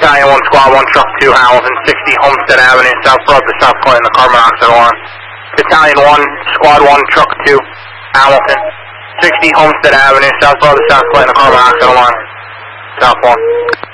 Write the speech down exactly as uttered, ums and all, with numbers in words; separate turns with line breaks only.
Battalion one, Squad one, Truck two, Hamilton, sixty Homestead Avenue, South Broad to South Clinton, the carbon monoxide alarm. Battalion one, Squad one, Truck two, Hamilton, sixty Homestead Avenue, South Broad to South Clinton, the carbon monoxide alarm. South one.